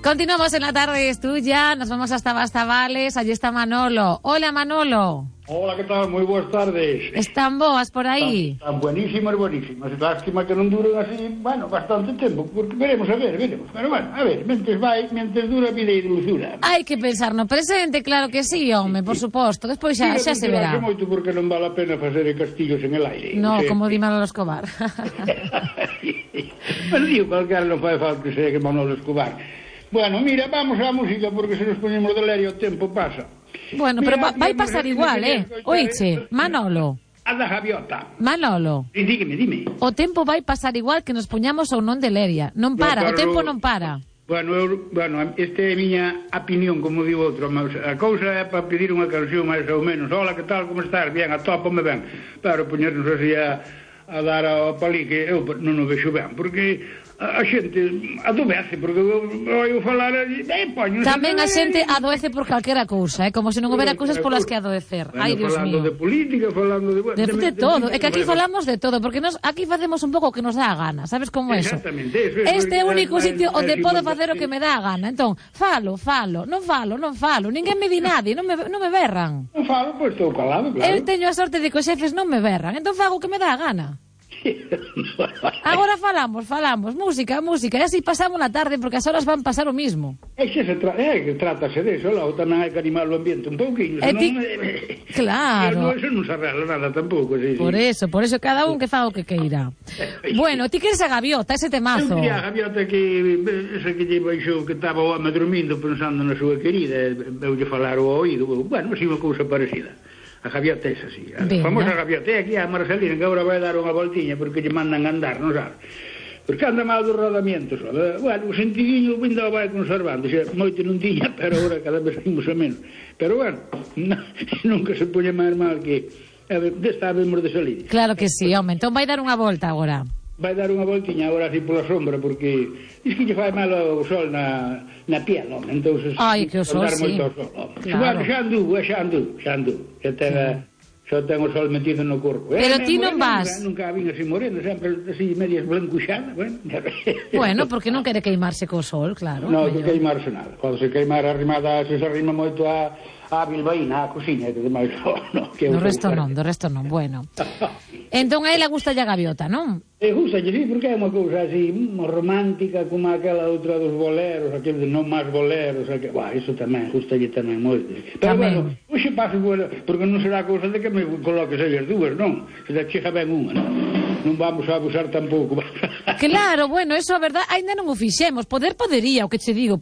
Continuamos en La Tarde es Tuya, nos vamos hasta Bastavales, allí está Manolo. Hola, Manolo. Hola, ¿qué tal? Muy buenas tardes. ¿Están boas por aí? Están buenísimas, buenísimas. Lástima que non duren así, bueno, bastante tempo, porque veremos. Pero bueno, a ver, mentes dura vida e dulzura. Hai que pensar no presente, claro que sí, home, por suposto. Despois xa se verá. Moito porque non vale a pena facer castillos en el aire. No, como di Manolo Escobar. Bueno, digo, calquera non fai falta que sea que Manolo Escobar. Bueno, mira, vamos á música, porque se nos ponemos de lerio o tempo pasa. Bueno, pero vai pasar igual, Oiche, Manolo. A da gaviota. Manolo. Dime. O tempo vai pasar igual que nos poñamos ou non de leria. Non para, o tempo non para. Bueno, esta é a miña opinión, como digo outro. A cousa é para pedir unha canción máis ou menos. Hola, que tal, como estás? Bien, atópame ben. Pero poñernos así a dar ao palique, eu non o vexo ben, porque a xente adoece, porque eu falar tamén a xente adoece por calquera cousa, como se non houbera cousas polas que adoecer. Ai, Dios mío. Falando de política, falando de todo, é que aquí falamos de todo, porque aquí facemos un pouco o que nos dá a gana, sabes como eso? Exactamente, eso. Este é o único sitio onde podo facer o que me dá a gana, entón, falo, non falo, ninguén me di nadie, non me berran. Non falo, pois estou calado, claro. Eu teño a sorte de que os xefes non me berran, entón fago o que me dá a gana. Agora falamos, música, e así pasamos a tarde, porque as horas van pasar o mismo. Que trátase de eso, logo tamén hai que animar o ambiente un pouquinho. Claro. Eso non se arregla nada tampouco. Por eso, cada un que faga o que queira. Bueno, ti queres a gaviota, ese temazo. Eu quería a gaviota esa que lle baixou, que estaba o home dormindo pensando na súa querida, veulle falar o oído, bueno, así unha cousa parecida. A gaviota é esa, sí. A famosa gaviota é aquí a Marcelina, que agora vai dar unha voltiña porque lle mandan andar, non sabe? Porque anda mal dos rodamientos. Bueno, o sentidiño ainda vai conservando. Moito non tiña, pero agora cada vez imos a menos. Pero bueno, nunca se pone máis mal que desta vemos de salir. Claro que sí, home. Entón vai dar unha volta agora. Vai dar unha voltiña agora así pola sombra, porque diz que lle fai mal o sol na piel, home. Entón, ai, que o sol, sí. Claro. Xa andu. Xa ten o sol metido no corpo. Pero ti non vas. Nunca a vin así moreno, sempre así medias blancuxadas. Bueno, porque non quere queimarse co sol, claro. Non, que queimarse nada. Cando se queimar arrimada, se arrima moito a bilbaína, a cociña, que demais do resto non, bueno. Entón a ela gusta a gaviota, non? Gusta, sí, porque é unha cousa así romántica, como aquela outra dos boleros, aquele de non máis boleros, iso tamén, gustalle tamén moito. Pero bueno, hoxe paso, porque non será cousa de que me coloques aí as dúas, non? Se da chega ben unha, non vamos a abusar tampouco. Claro, bueno, eso a verdad, ainda non o fixemos, podería, o que che digo,